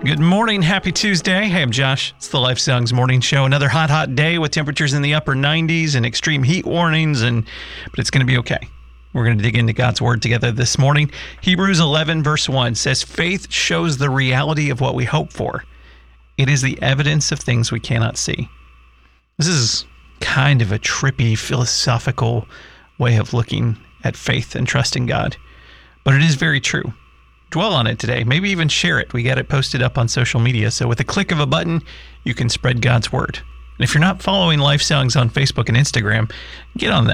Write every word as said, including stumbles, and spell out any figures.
Good morning. Happy Tuesday. Hey, I'm Josh. It's the Life Songs Morning Show. Another hot, hot day with temperatures in the upper nineties and extreme heat warnings, and but it's going to be okay. We're going to dig into God's Word together this morning. Hebrews eleven, verse one says, "Faith shows the reality of what we hope for. It is the evidence of things we cannot see." This is kind of a trippy, philosophical way of looking at faith and trusting God, but it is very true. Dwell on it today. Maybe even share it. We got it posted up on social media. So with a click of a button, you can spread God's Word. And if you're not following Life Songs on Facebook and Instagram, get on that.